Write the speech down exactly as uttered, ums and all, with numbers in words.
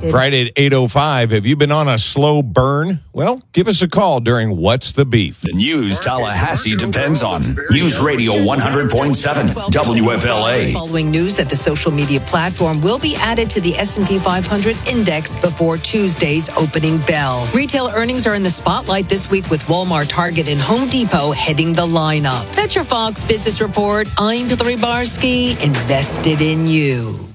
Friday at eight oh five. Have you been on a slow burn? Well, give us a call during What's the Beef? The news Tallahassee depends on. News Radio one hundred point seven W F L A. Following news that the social media platform will be added to the S and P five hundred index before Tuesday's opening bell. Retail earnings are in the spotlight this week with Walmart, Target, and Home Depot heading the lineup. That's your Fox Business Report. I'm Hillary Barsky, invested in you.